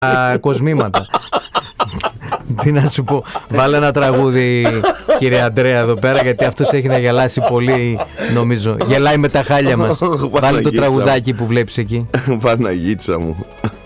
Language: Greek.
κοσμήματα. Τι να σου πω, βάλε ένα τραγούδι, κύριε Αντρέα, εδώ πέρα, γιατί αυτός έχει να γελάσει πολύ, νομίζω. Γελάει με τα χάλια μας. Βάλε το τραγουδάκι που βλέπεις εκεί. Παναγίτσα μου.